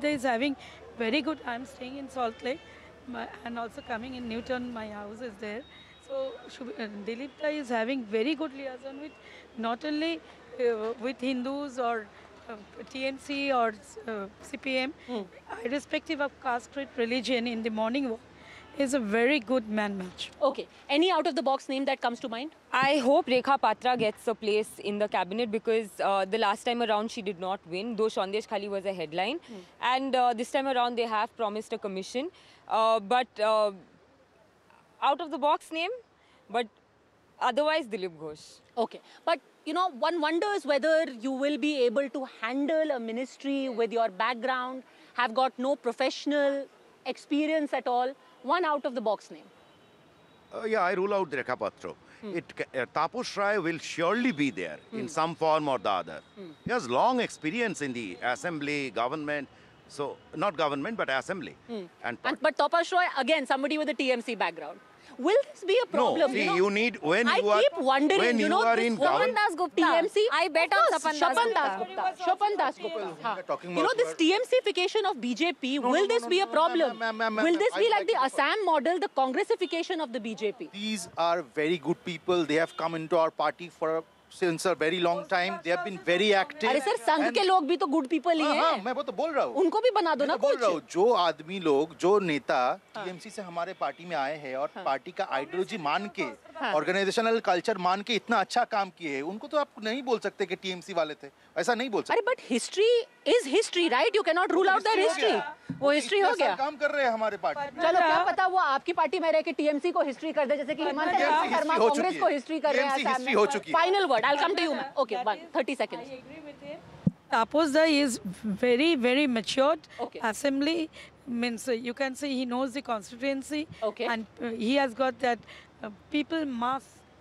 Dilipda is having very good. I'm staying in Salt Lake, and also coming in Newton. My house is there. So Dilipda is having very good liaison with not only with Hindus or TMC or CPM, irrespective of caste, creed, religion. In the morning walk, is a very good man match. Okay. Any out-of-the-box name that comes to mind? I hope Rekha Patra gets a place in the cabinet because the last time around she did not win, though Sandesh Khali was a headline. And this time around they have promised a commission. But out of the box name, but otherwise Dilip Ghosh. Okay. But, you know, one wonders whether you will be able to handle a ministry with your background, have got no professional experience at all. One out-of-the-box name. Yeah, I rule out Rekha Patra. Taposh Rai will surely be there in some form or the other. He has long experience in the assembly, government. So, not government, but assembly. But Taposh Rai, again, somebody with a TMC background. Will this be a problem? No, see, you need, when I you are, keep wondering, when you are in government. Das Gupta. TMC? I bet on Shapan Das Gupta. Shapan Das Gupta. You know, this TMCification of BJP, will this be a problem? Will this be like the Assam model, the Congressification of the BJP? These are very good people. They have come into our party since a very long time. They have been very active. अरे sir संघ के लोग भी तो good people ही हैं। मैं वो तो बोल रहा हूँ। उनको भी बना दो ना कुछ। बोल रहा हूँ जो आदमी लोग जो नेता टीएमसी से हमारे पार्टी में आए हैं और पार्टी का आइडियोलॉजी मान के ऑर्गेनाइजेशनल कल्चर मान के इतना अच्छा काम किए हैं उनको तो आप नहीं बोल सकते कि टीएमसी वाले थे ऐसा नहीं बोल सकते। अरे but history is history, right? You cannot rule out their history. वो हिस्ट्री हो गया। काम कर रहे हैं हमारे पार्टी। चलो क्या पता वो आपकी पार्टी में रह के टीएमसी को हिस्ट्री कर दे जैसे कि हिमंत बिस्वा शर्मा कांग्रेस को हिस्ट्री कर रहे हैं आसाम में। Final word, I'll come to you. Okay, 30 seconds. I agree with him. Taposh Rai is very, very matured. Okay. Assembly means you can say he knows the constituency. Okay. And he has got that people mass,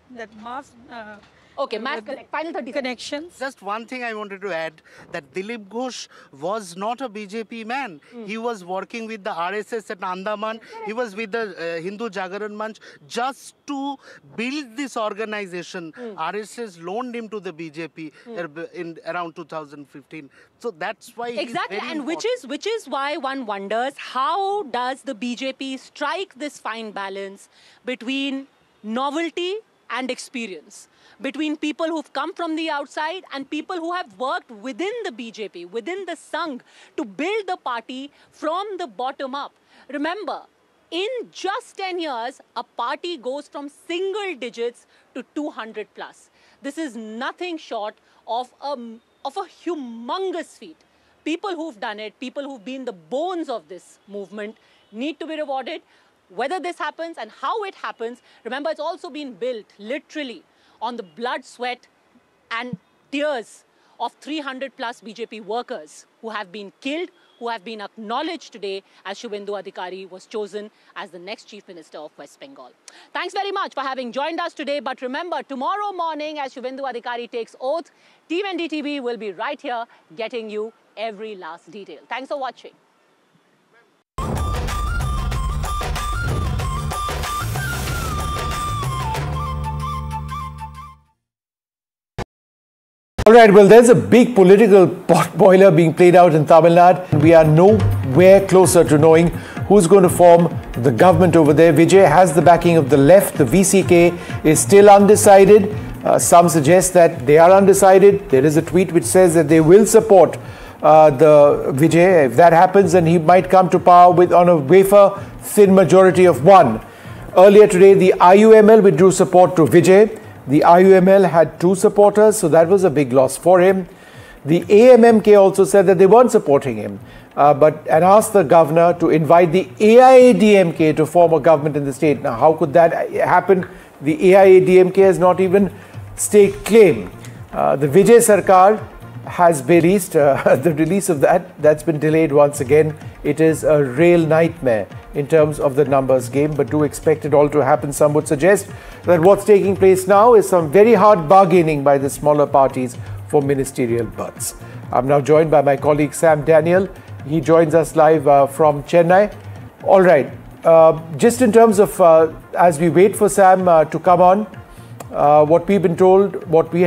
Okay, mass connect. Final 30 connections. Just one thing I wanted to add, that Dilip Ghosh was not a BJP man. He was working with the RSS at Andaman. He was with the Hindu Jagaran Manch just to build this organization. RSS loaned him to the BJP in around 2015. So that's why exactly, and which is why one wonders how does the BJP strike this fine balance between novelty and experience, between people who've come from the outside and people who have worked within the BJP, within the Sangh, to build the party from the bottom up. Remember, in just 10 years, a party goes from single digits to 200 plus. This is nothing short of a humongous feat. People who've done it, people who've been the bones of this movement, need to be rewarded. Whether this happens and how it happens, remember, it's also been built literally on the blood, sweat and tears of 300 plus BJP workers who have been killed, who have been acknowledged today as Shubhendu Adhikari was chosen as the next Chief Minister of West Bengal. Thanks very much for having joined us today. But remember, tomorrow morning as Shubhendu Adhikari takes oath, Team NDTV will be right here getting you every last detail. Thanks for watching. All right, well, there's a big political pot boiler being played out in Tamil Nadu. We are nowhere closer to knowing who's going to form the government over there. Vijay has the backing of the left. The VCK is still undecided. Some suggest that they are undecided. There is a tweet which says that they will support the Vijay. If that happens, then he might come to power on a wafer-thin majority of one. Earlier today, the IUML withdrew support to Vijay. The IUML had 2 supporters, so that was a big loss for him. The AMMK also said that they weren't supporting him, and asked the governor to invite the AIADMK to form a government in the state. Now, how could that happen? The AIADMK has not even staked claim. The Vijay Sarkar has released, the release of that's been delayed once again. It is a real nightmare in terms of the numbers game, but do expect it all to happen. Some would suggest that what's taking place now is some very hard bargaining by the smaller parties for ministerial berths. I'm now joined by my colleague Sam Daniel. He joins us live from Chennai. All right, just in terms of as we wait for Sam to come on, what we have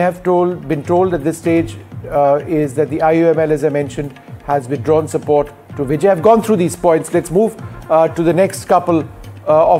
been told at this stage is that the IUML, as I mentioned, has withdrawn support to Vijay. I've gone through these points. Let's move to the next couple of